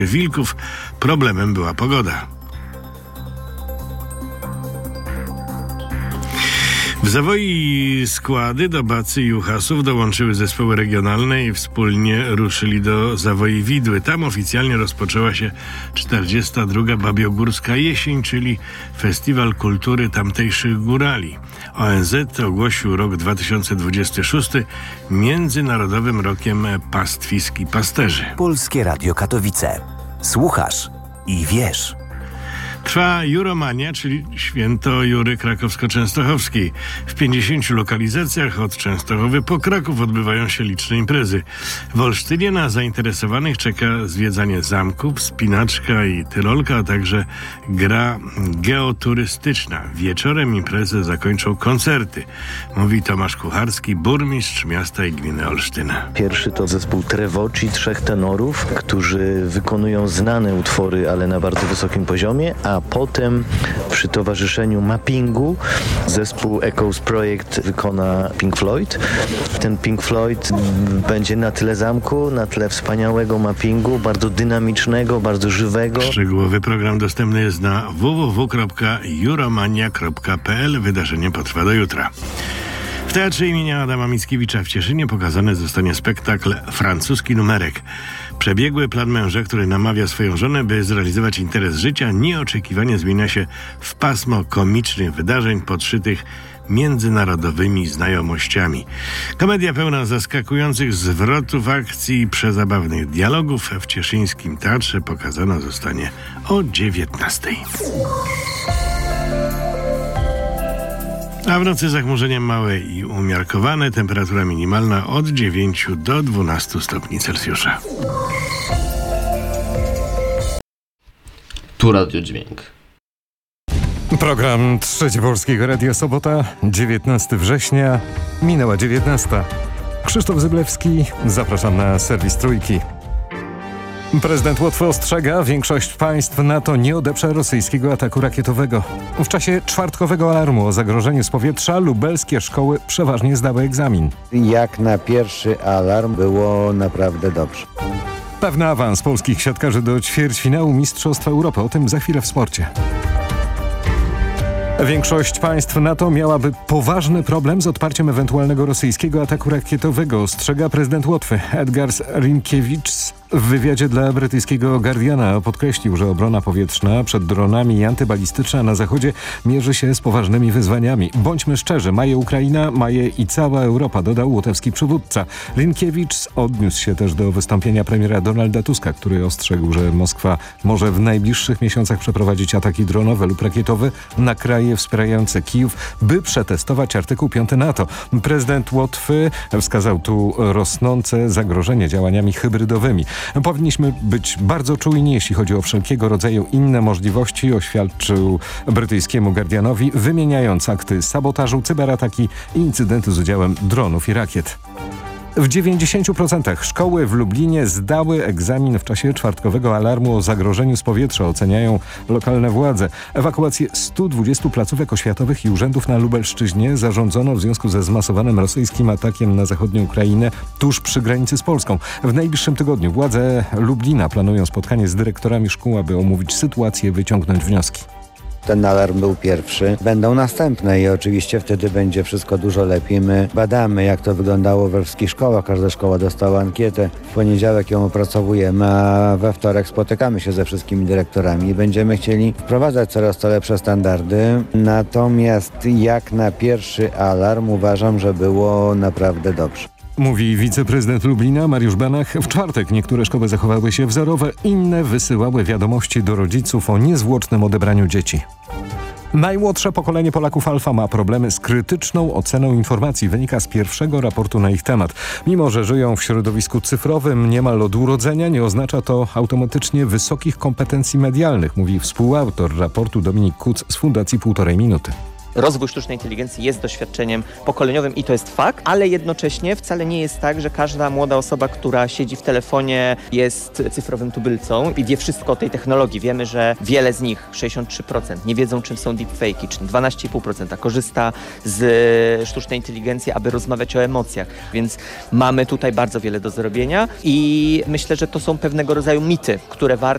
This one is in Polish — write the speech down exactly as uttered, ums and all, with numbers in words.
wilków. Problemem była pogoda. W Zawoi składy do Bacy i Juchasów dołączyły zespoły regionalne i wspólnie ruszyli do Zawoi Widły. Tam oficjalnie rozpoczęła się czterdziesta druga Babiogórska Jesień, czyli Festiwal Kultury Tamtejszych Górali. O N Z ogłosił rok dwa tysiące dwudziesty szósty Międzynarodowym Rokiem Pastwisk i Pasterzy. Polskie Radio Katowice. Słuchasz i wiesz. Trwa Juromania, czyli święto Jury Krakowsko-Częstochowskiej. W pięćdziesięciu lokalizacjach od Częstochowy po Kraków odbywają się liczne imprezy. W Olsztynie na zainteresowanych czeka zwiedzanie zamków, wspinaczka i tyrolka, a także gra geoturystyczna. Wieczorem imprezę zakończą koncerty, mówi Tomasz Kucharski, burmistrz miasta i gminy Olsztyna. Pierwszy to zespół Trevoci, trzech tenorów, którzy wykonują znane utwory, ale na bardzo wysokim poziomie, a potem przy towarzyszeniu mappingu zespół Echoes Projekt wykona Pink Floyd. Ten Pink Floyd będzie na tle zamku, na tle wspaniałego mappingu, bardzo dynamicznego, bardzo żywego. Szczegółowy program dostępny jest na w w w kropka juromania kropka p l. Wydarzenie potrwa do jutra. W Teatrze imienia Adama Mickiewicza w Cieszynie pokazany zostanie spektakl Francuski numerek. Przebiegły plan męża, który namawia swoją żonę, by zrealizować interes życia, nieoczekiwanie zmienia się w pasmo komicznych wydarzeń podszytych międzynarodowymi znajomościami. Komedia pełna zaskakujących zwrotów akcji i przezabawnych dialogów w Cieszyńskim Teatrze pokazana zostanie o dziewiętnastej. A w nocy zachmurzenie małe i umiarkowane, temperatura minimalna od dziewięciu do dwunastu stopni Celsjusza. Tu Radio Dźwięk. Program Trzecie Polskiego Radia, sobota, dziewiętnastego września, minęła dziewiętnasta. Krzysztof Zyblewski, zapraszam na serwis Trójki. Prezydent Łotwy ostrzega, większość państw NATO nie odeprze rosyjskiego ataku rakietowego. W czasie czwartkowego alarmu o zagrożeniu z powietrza lubelskie szkoły przeważnie zdały egzamin. Jak na pierwszy alarm było naprawdę dobrze. Pewny awans polskich siatkarzy do ćwierćfinału Mistrzostw Europy. O tym za chwilę w sporcie. Większość państw NATO miałaby poważny problem z odparciem ewentualnego rosyjskiego ataku rakietowego, ostrzega prezydent Łotwy. Edgars Rinkewicz w wywiadzie dla brytyjskiego Guardiana podkreślił, że obrona powietrzna przed dronami i antybalistyczna na zachodzie mierzy się z poważnymi wyzwaniami. Bądźmy szczerzy, ma je Ukraina, ma je i cała Europa, dodał łotewski przywódca. Rinkewicz odniósł się też do wystąpienia premiera Donalda Tuska, który ostrzegł, że Moskwa może w najbliższych miesiącach przeprowadzić ataki dronowe lub rakietowe na kraje wspierające Kijów, by przetestować artykuł piąty NATO. Prezydent Łotwy wskazał tu rosnące zagrożenie działaniami hybrydowymi. Powinniśmy być bardzo czujni, jeśli chodzi o wszelkiego rodzaju inne możliwości, oświadczył brytyjskiemu Guardianowi, wymieniając akty sabotażu, cyberataki i incydenty z udziałem dronów i rakiet. W dziewięćdziesięciu procentach szkoły w Lublinie zdały egzamin w czasie czwartkowego alarmu o zagrożeniu z powietrza, oceniają lokalne władze. Ewakuację stu dwudziestu placówek oświatowych i urzędów na Lubelszczyźnie zarządzono w związku ze zmasowanym rosyjskim atakiem na zachodnią Ukrainę tuż przy granicy z Polską. W najbliższym tygodniu władze Lublina planują spotkanie z dyrektorami szkół, aby omówić sytuację i wyciągnąć wnioski. Ten alarm był pierwszy. Będą następne i oczywiście wtedy będzie wszystko dużo lepiej. My badamy, jak to wyglądało we wszystkich szkołach. Każda szkoła dostała ankietę. W poniedziałek ją opracowujemy, a we wtorek spotykamy się ze wszystkimi dyrektorami i będziemy chcieli wprowadzać coraz to lepsze standardy. Natomiast jak na pierwszy alarm uważam, że było naprawdę dobrze. Mówi wiceprezydent Lublina Mariusz Banach. W czwartek niektóre szkoły zachowały się wzorowe, inne wysyłały wiadomości do rodziców o niezwłocznym odebraniu dzieci. Najmłodsze pokolenie Polaków Alfa ma problemy z krytyczną oceną informacji, wynika z pierwszego raportu na ich temat. Mimo że żyją w środowisku cyfrowym niemal od urodzenia, nie oznacza to automatycznie wysokich kompetencji medialnych, mówi współautor raportu Dominik Kuc z Fundacji Półtorej Minuty. Rozwój sztucznej inteligencji jest doświadczeniem pokoleniowym i to jest fakt, ale jednocześnie wcale nie jest tak, że każda młoda osoba, która siedzi w telefonie, jest cyfrowym tubylcą i wie wszystko o tej technologii. Wiemy, że wiele z nich, sześćdziesiąt trzy procent, nie wiedzą, czym są deepfake'i, czy dwanaście i pół procent korzysta z sztucznej inteligencji, aby rozmawiać o emocjach. Więc mamy tutaj bardzo wiele do zrobienia i myślę, że to są pewnego rodzaju mity, które warto